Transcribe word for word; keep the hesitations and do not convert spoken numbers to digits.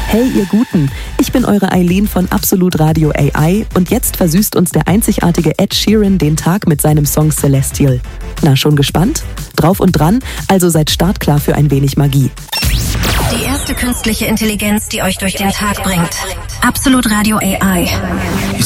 Hey ihr Guten, ich bin eure Eileen von Absolut Radio A I und jetzt versüßt uns der einzigartige Ed Sheeran den Tag mit seinem Song Celestial. Na, schon gespannt? Drauf und dran, also seid startklar für ein wenig Magie. Die erste künstliche Intelligenz, die euch durch den Tag bringt. Absolut Radio A I.